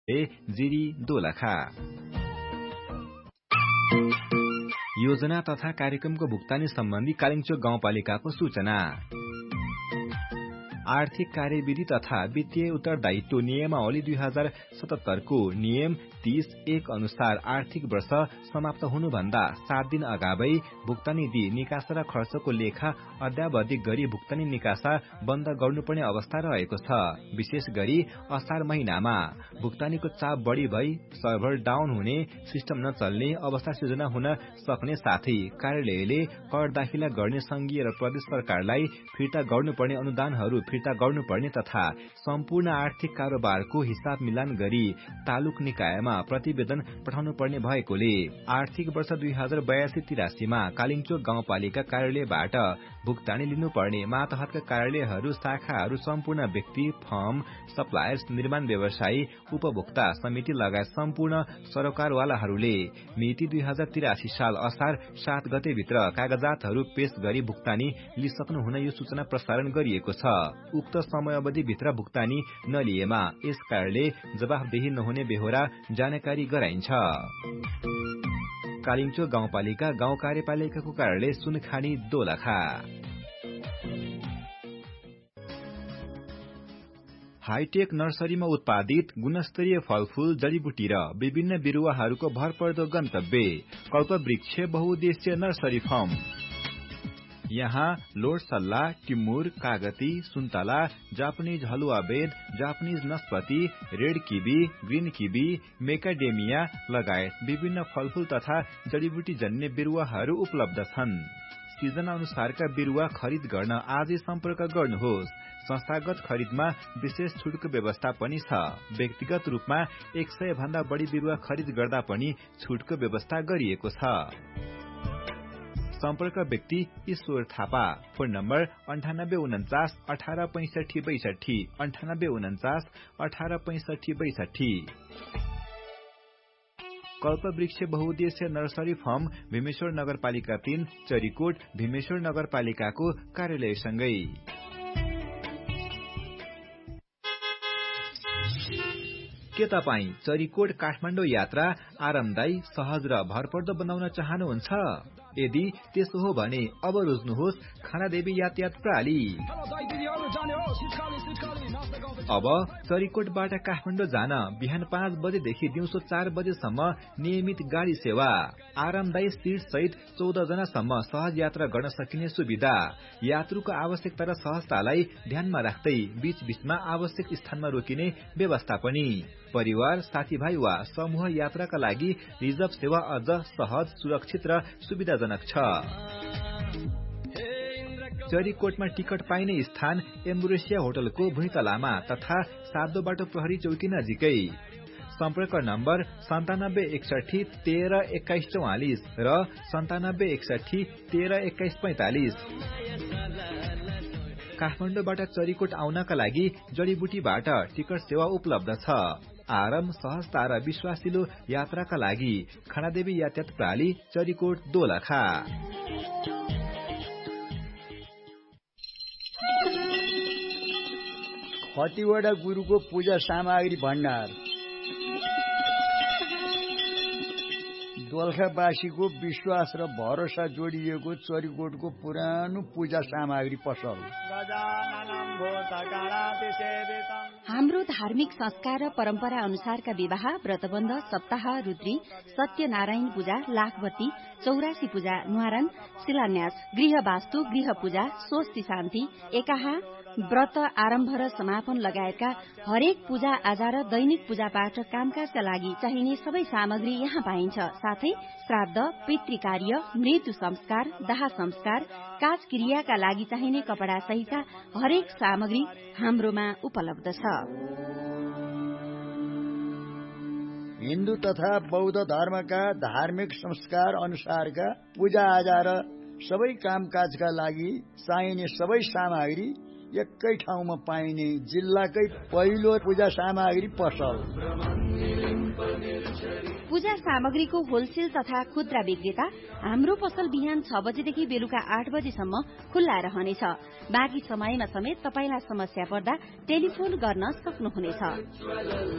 जिरी दोलखा। योजना तथा कार्यक्रमको भुक्तानी सम्बन्धी कालिङ्चोक गाउँपालिकाको सूचना। आर्थिक कार्यविधि तथा वित्तीय उत्तरदायित्व नियमावली 2077 को नियम 30(1) अनुसार आर्थिक वर्ष समाप्त हुनुभन्दा 7 दिन अगावै भुक्तानी दिई निकासा र खर्चको लेखा अद्यावधिक गरी भुक्तानी निकासा बन्द गर्नुपर्ने अवस्था रहेको छ। विशेष गरी असार महिनामा भुक्तानीको चाप बढ़ी भई सर्भर डाउन हुने, सिस्टम नचल्ने अवस्था सृजना हुन सक्ने साथै कार्यालयले कर दाखिला गर्ने संघीय र प्रदेश सरकारलाई फिर्ता गर्नुपर्ने अनुदानहरू फिर्ता गर्नुपर्ने तथा सम्पूर्ण आर्थिक कारोबारको हिसाब मिलान गरी तालुक निकायमा प्रतिवेदन पठाउनु पर्ने भएकोले आर्थिक वर्ष 2082-83 मा कालिङ्चोक गाउँपालिका कार्यालयबाट भुक्तानी लिनुपर्ने मातहतका कार्यालयहरू, शाखाहरू, सम्पूर्ण व्यक्ति, फर्म, सप्लायर्स, निर्माण व्यवसायी, उपभोक्ता समिति लगायत सम्पूर्ण सरोकारवालाहरूले मिति 2083 साल असार 7 गतेभित्र कागजातहरू पेश गरी भुक्तानी लिइसक्नु हुन यो सूचना प्रसारण गरिएको छ। उक्त समयावधिभित्र भुक्तानी नलिएमा यस कार्यालय जवाफदेही नहुने बेहोरा जानकारी गराइन्छ। कालिङ्चोक गाउँपालिका गाउँ कार्यपालिकाको कार्यालय सुनखानी दोलखा। हाईटेक नर्सरीमा उत्पादित गुणस्तरीय फलफूल, जडीबुटी र विभिन्न बिरुवाहरूको भरपर्दो गन्तव्य कल्पवृक्ष बहुउद्देश्य नर्सरी फर्म। यहाँ लोटसल्ला, टिमुर, कागती, सुन्तला, जापानिज हलुवा बेद, Japanese नस्पति, red kiwi, green kiwi, मेकाडेमिया लगायत विभिन्न फलफूल तथा जडीबुटी जन्य बिरुवाहरू उपलब्ध छन्। सिजन अनुसारका बिरुवा खरिद गर्न आजै सम्पर्क गर्नुहोस्। संस्थागत खरिदमा विशेष छुटको व्यवस्था पनि छ। व्यक्तिगत रूपमा 100 भन्दा बढी बिरुवा खरिद गर्दा पनि छुटको व्यवस्था गरिएको छ। सम्पर्क व्यक्ति ईश्वर थापा। Phone number 9849 18 65 62 9849 18 65 62। कल्पवृक्ष बहुउद्देश्य नर्सरी फर्म भीमेश्वर नगरपालिका 3 चरीकोट भीमेश्वर नगरपालिकाको कार्यालयसँगै। के तपाईँ चरीकोट काठमाडौँ यात्रा आरामदायी, सहज र भरपर्दो बनाउन चाहनुहुन्छ? यदि त्यसो हो भने अब रोज्नुहोस् खानादेवी यातायात प्रणाली। अब चरीकोटबाट काठमाडौँ जान बिहान 5 बजेदेखि दिउँसो 4 बजेसम्म नियमित गाडी सेवा, आरामदायी सीट सहित 14 जनासम्म सहज यात्रा गर्न सकिने सुविधा, यात्रुको आवश्यकता र सहजतालाई ध्यानमा राख्दै बीच बीचमा आवश्यक स्थानमा रोकिने व्यवस्था पनि। परिवार, साथीभाइ वा समूह यात्राका लागि रिजर्भ सेवा अझ सहज, सुरक्षित र सुविधाजनक छ। चरीकोटमा टिकट पाइने स्थान एम्बुरेसिया होटलको भुइँतलामा तथा सातो बाटो प्रहरी चौकी नजिकै। सम्पर्क नम्बर 9761 13 21 44 र 9761 13 21 45। काठमाडौँबाट चरीकोट आउनका लागि जडीबुटीबाट टिकट सेवा उपलब्ध छ। आराम, सहजता र विश्वासिलो यात्राका लागि खानादेवी यातायात प्रणाली चरीकोट दोलखा। खतिवडा गुरुको पूजा सामग्री भण्डार दोलखावासीको विश्वास र भरोसा जोडिएको चरीकोटको पुरानो पूजा सामग्री पसल। हाम्रो धार्मिक संस्कार र परम्परा अनुसारका विवाह, व्रतबन्ध, सप्ताह, रुद्री, सत्यनारायण पूजा, लाखबत्ती, 84 पूजा, न्वारान, शिलान्यास, गृह वास्तु, गृह पूजा, स्वस्ति शान्ति, एकाहा, व्रत आरम्भ र समापन लगायतका हरेक पूजा आजा र दैनिक पूजापाठ र कामकाजका लागि चाहिने सबै सामग्री यहाँ पाइन्छ। साथै श्राद्ध, पितृकार्य, मृत्यु संस्कार, दाह संस्कार, काज क्रियाका लागि चाहिने कपडा सहितका हरेक सामग्री हाम्रोमा उपलब्ध छ। हिन्दू तथा बौद्ध धर्मका धार्मिक संस्कार अनुसारका पूजा आजा र सबै कामकाजका लागि चाहिने सबै सामग्री एकै ठाउँमा पाइने जिल्लाकै पहिलो पूजा सामग्री पसल। पूजा सामग्रीको होलसेल तथा खुद्रा विक्रेता हाम्रो पसल बिहान 6 बजेदेखि बेलुका 8 बजेसम्म खुल्ला रहनेछ। बाँकी समयमा समेत तपाईलाई समस्या पर्दा टेलिफोन गर्न सक्नुहुनेछ।